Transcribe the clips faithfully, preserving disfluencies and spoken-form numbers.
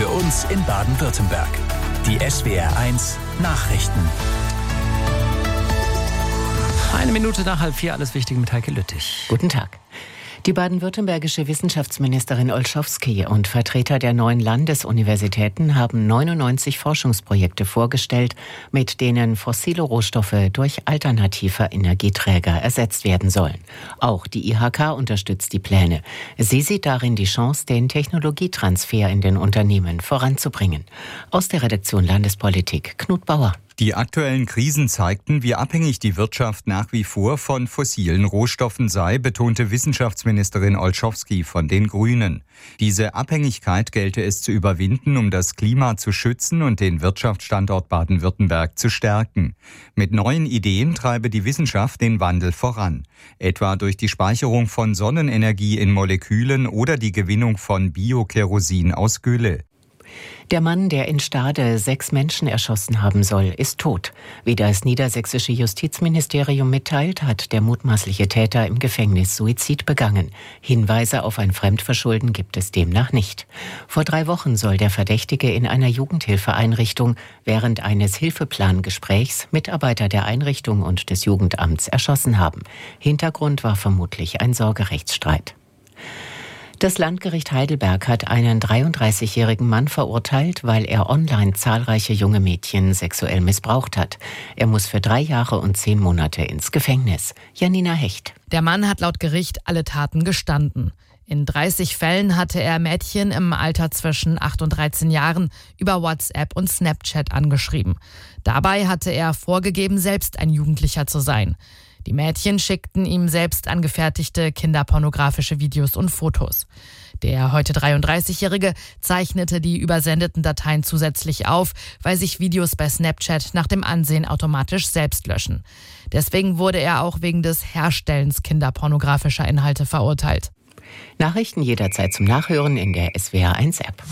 für uns in Baden-Württemberg. Die S W R eins Nachrichten. Eine Minute nach halb vier, alles Wichtige mit Heike Lüttich. Guten Tag. Die baden-württembergische Wissenschaftsministerin Olschowski und Vertreter der neuen Landesuniversitäten haben neunundneunzig Forschungsprojekte vorgestellt, mit denen fossile Rohstoffe durch alternative Energieträger ersetzt werden sollen. Auch die I H K unterstützt die Pläne. Sie sieht darin die Chance, den Technologietransfer in den Unternehmen voranzubringen. Aus der Redaktion Landespolitik, Knut Bauer. Die aktuellen Krisen zeigten, wie abhängig die Wirtschaft nach wie vor von fossilen Rohstoffen sei, betonte Wissenschaftsministerin Olschowski von den Grünen. Diese Abhängigkeit gelte es zu überwinden, um das Klima zu schützen und den Wirtschaftsstandort Baden-Württemberg zu stärken. Mit neuen Ideen treibe die Wissenschaft den Wandel voran, etwa durch die Speicherung von Sonnenenergie in Molekülen oder die Gewinnung von Biokerosin aus Gülle. Der Mann, der in Stade sechs Menschen erschossen haben soll, ist tot. Wie das niedersächsische Justizministerium mitteilt, hat der mutmaßliche Täter im Gefängnis Suizid begangen. Hinweise auf ein Fremdverschulden gibt es demnach nicht. Vor drei Wochen soll der Verdächtige in einer Jugendhilfeeinrichtung während eines Hilfeplangesprächs Mitarbeiter der Einrichtung und des Jugendamts erschossen haben. Hintergrund war vermutlich ein Sorgerechtsstreit. Das Landgericht Heidelberg hat einen dreiunddreißigjährigen Mann verurteilt, weil er online zahlreiche junge Mädchen sexuell missbraucht hat. Er muss für drei Jahre und zehn Monate ins Gefängnis. Janina Hecht. Der Mann hat laut Gericht alle Taten gestanden. In dreißig Fällen hatte er Mädchen im Alter zwischen acht und dreizehn Jahren über WhatsApp und Snapchat angeschrieben. Dabei hatte er vorgegeben, selbst ein Jugendlicher zu sein. Die Mädchen schickten ihm selbst angefertigte kinderpornografische Videos und Fotos. Der heute dreiunddreißigjährige zeichnete die übersendeten Dateien zusätzlich auf, weil sich Videos bei Snapchat nach dem Ansehen automatisch selbst löschen. Deswegen wurde er auch wegen des Herstellens kinderpornografischer Inhalte verurteilt. Nachrichten jederzeit zum Nachhören in der S W R eins App.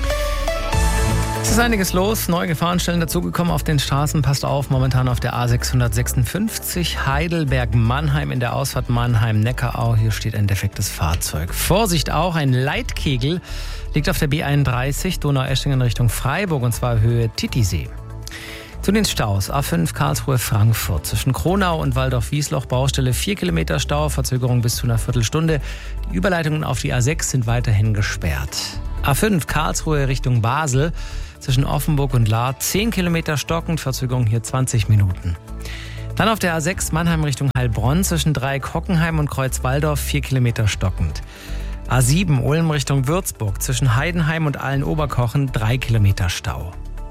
Es ist einiges los, neue Gefahrenstellen dazugekommen auf den Straßen. Passt auf, momentan auf der A sechshundertsechsundfünfzig Heidelberg-Mannheim in der Ausfahrt Mannheim-Neckarau. Hier steht ein defektes Fahrzeug. Vorsicht auch, ein Leitkegel liegt auf der B einunddreißig Donaueschingen Richtung Freiburg und zwar Höhe Titisee. Zu den Staus. A fünf Karlsruhe-Frankfurt. Zwischen Kronau und Waldorf-Wiesloch Baustelle vier Kilometer Stau, Verzögerung bis zu einer Viertelstunde. Die Überleitungen auf die A sechs sind weiterhin gesperrt. A fünf Karlsruhe Richtung Basel. Zwischen Offenburg und Lahr zehn Kilometer stockend, Verzögerung hier zwanzig Minuten. Dann auf der A sechs Mannheim Richtung Heilbronn zwischen Dreieck-Hockenheim und Kreuz-Walldorf vier Kilometer stockend. A sieben Ulm Richtung Würzburg zwischen Heidenheim und Aalen-Oberkochen drei Kilometer Stau.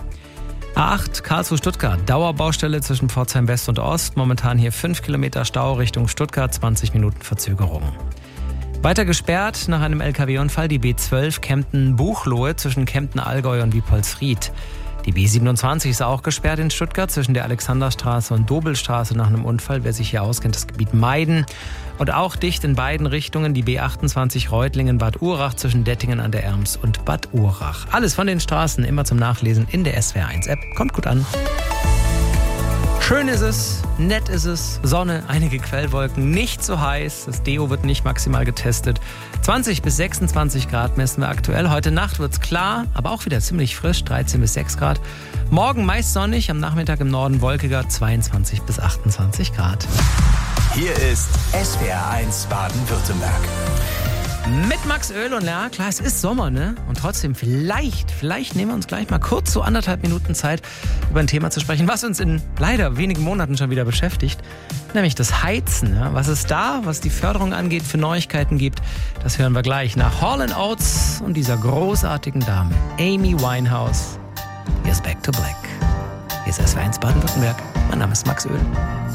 A acht Karlsruhe-Stuttgart, Dauerbaustelle zwischen Pforzheim West und Ost, momentan hier fünf Kilometer Stau Richtung Stuttgart, zwanzig Minuten Verzögerung. Weiter gesperrt nach einem L K W-Unfall die B zwölf Kempten-Buchloe zwischen Kempten-Allgäu und Diepolsried. Die B siebenundzwanzig ist auch gesperrt in Stuttgart zwischen der Alexanderstraße und Dobelstraße nach einem Unfall. Wer sich hier auskennt, das Gebiet meiden. Und auch dicht in beiden Richtungen die B achtundzwanzig Reutlingen-Bad Urach zwischen Dettingen an der Erms und Bad Urach. Alles von den Straßen immer zum Nachlesen in der S W R eins App. Kommt gut an. Schön ist es, nett ist es, Sonne, einige Quellwolken, nicht so heiß, das Deo wird nicht maximal getestet. zwanzig bis sechsundzwanzig Grad messen wir aktuell. Heute Nacht wird's klar, aber auch wieder ziemlich frisch, dreizehn bis sechs Grad. Morgen meist sonnig, am Nachmittag im Norden wolkiger, zweiundzwanzig bis achtundzwanzig Grad. Hier ist S W R eins Baden-Württemberg. Mit Max Öl und ja, klar, es ist Sommer, ne? Und trotzdem, vielleicht, vielleicht nehmen wir uns gleich mal kurz so anderthalb Minuten Zeit, über ein Thema zu sprechen, was uns in leider wenigen Monaten schon wieder beschäftigt, nämlich das Heizen. Ja? Was es da, was die Förderung angeht, für Neuigkeiten gibt, das hören wir gleich nach Hall and Oates und dieser großartigen Dame, Amy Winehouse. Here's Back to Black. Hier ist S W R eins Baden-Württemberg. Mein Name ist Max Öl.